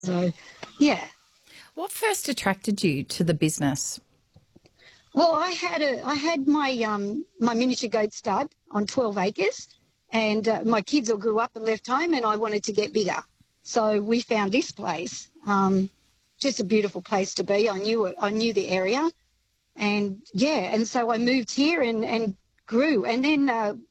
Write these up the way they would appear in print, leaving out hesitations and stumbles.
So, yeah. What first attracted you to the business? Well, I had my miniature goat stud on 12 acres, and my kids all grew up and left home, and I wanted to get bigger. So we found this place, just a beautiful place to be. I knew the area, and yeah, and so I moved here and grew, and then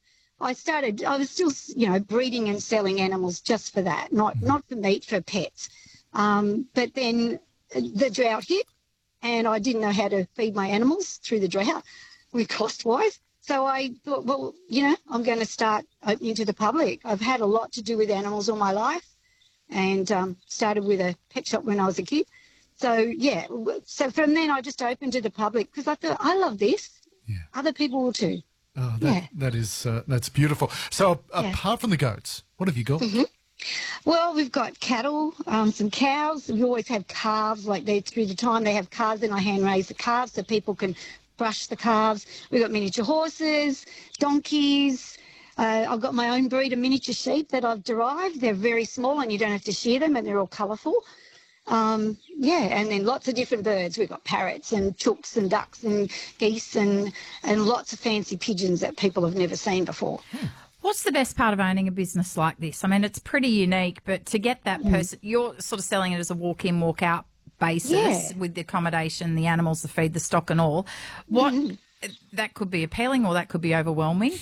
I was still, breeding and selling animals just for that, not for meat, for pets. But then the drought hit, and I didn't know how to feed my animals through the drought with cost-wise. So I thought, well, I'm going to start opening to the public. I've had a lot to do with animals all my life, and started with a pet shop when I was a kid. So, yeah, so from then I just opened to the public because I thought, I love this. Yeah. Other people will too. Oh, Yeah. that's beautiful. So apart from the goats, what have you got? Well, we've got cattle, some cows. We always have calves, through the time they have calves, and I hand raise the calves so people can brush the calves. We've got miniature horses, donkeys. I've got my own breed of miniature sheep that I've derived. They're very small and you don't have to shear them, and they're all colourful. And then lots of different birds. We've got parrots and chooks and ducks and geese and lots of fancy pigeons that people have never seen before. What's the best part of owning a business like this? I mean, it's pretty unique, but to get that person, you're sort of selling it as a walk-in, walk-out basis with the accommodation, the animals, the feed, the stock and all. That could be appealing or that could be overwhelming.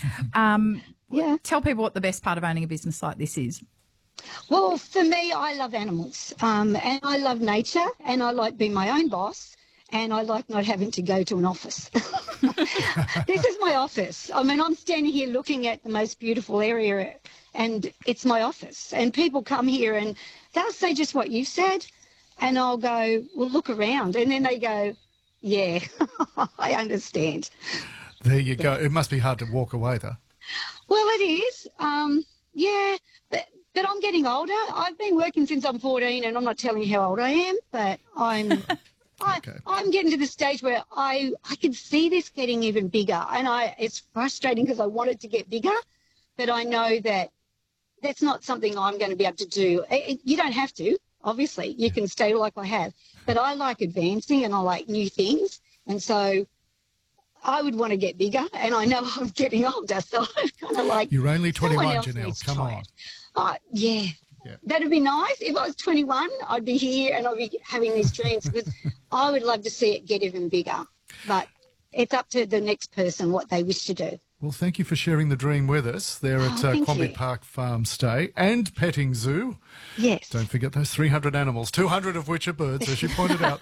Tell people what the best part of owning a business like this is. Well, for me, I love animals, and I love nature, and I like being my own boss, and I like not having to go to an office. This is my office. I mean, I'm standing here looking at the most beautiful area, and it's my office. And people come here and they'll say just what you said, and I'll go, well, look around. And then they go, yeah, I understand. There you go. It must be hard to walk away, though. Well, it is. But I'm getting older. I've been working since I'm 14, and I'm not telling you how old I am, but I'm getting to the stage where I can see this getting even bigger, and it's frustrating because I want it to get bigger, but I know that that's not something I'm going to be able to do. You don't have to, obviously. You can stay like I have, but I like advancing and I like new things, and so I would want to get bigger, and I know I'm getting older, so I'm kind of like... You're only 21, Janelle. Come on. Yeah. That'd be nice. If I was 21, I'd be here and I'd be having these dreams because I would love to see it get even bigger. But it's up to the next person what they wish to do. Well, thank you for sharing the dream with us there at Quamby Park Farm Stay and Petting Zoo. Yes. Don't forget those 300 animals, 200 of which are birds, as you pointed out.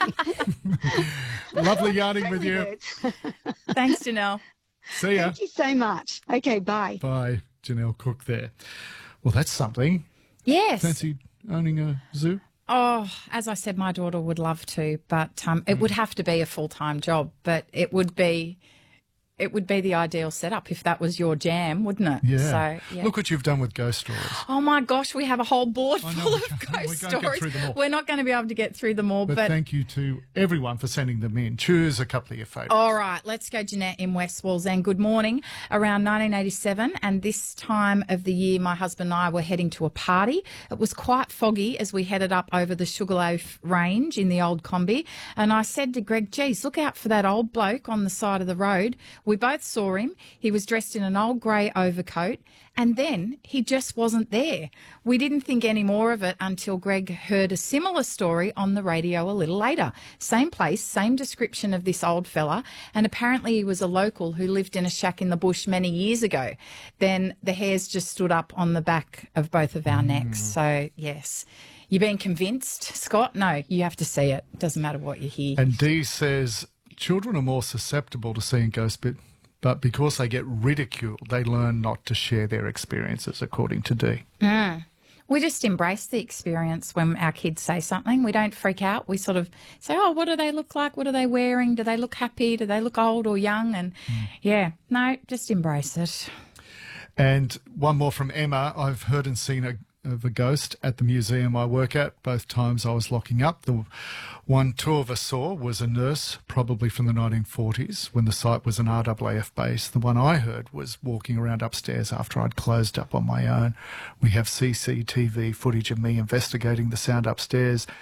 Lovely yarning with you. Thanks, Janelle. See ya. Thank you so much. Okay, bye. Bye, Janelle Cook there. Well, that's something. Yes. Fancy owning a zoo? Oh, as I said, my daughter would love to, but it would have to be a full-time job. But it would be the ideal setup if that was your jam, wouldn't it? Yeah. So, yeah. Look what you've done with ghost stories. Oh, my gosh, we have a whole board full of ghost we can't stories. get through them all. We're not going to be able to get through them all. But thank you to everyone for sending them in. Choose a couple of your favourites. All right, let's go, Jeanette in West Wallsend. Good morning. Around 1987, and this time of the year, my husband and I were heading to a party. It was quite foggy as we headed up over the Sugarloaf Range in the old combi. And I said to Greg, geez, look out for that old bloke on the side of the road. We both saw him. He was dressed in an old grey overcoat, and then he just wasn't there. We didn't think any more of it until Greg heard a similar story on the radio a little later. Same place, same description of this old fella, and apparently he was a local who lived in a shack in the bush many years ago. Then the hairs just stood up on the back of both of our necks. So, yes. You been convinced, Scott? No, you have to see it. Doesn't matter what you hear. And Dee says children are more susceptible to seeing ghosts, but because they get ridiculed, they learn not to share their experiences, according to Dee. We just embrace the experience when our kids say something. We don't freak out. We sort of say, oh, what do they look like? What are they wearing? Do they look happy? Do they look old or young? And, just embrace it. And one more from Emma. I've heard and seen of a ghost at the museum I work at. Both times I was locking up. The one two of us saw was a nurse, probably from the 1940s, when the site was an RAAF base. The one I heard was walking around upstairs after I'd closed up on my own. We have CCTV footage of me investigating the sound upstairs.